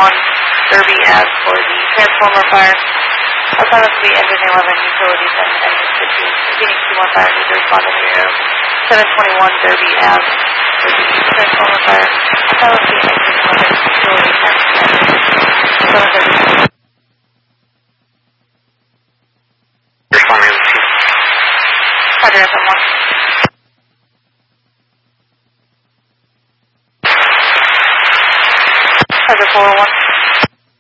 Derby Ave for the transformer fire. Outside of the engine 11 utilities and engine 15. Repeating C1 fire, need to respond to the 721 Derby Ave for the transformer fire. Outside of the engine 11 utilities and engine 730. Responding to Roger, FM1. Roger, 401.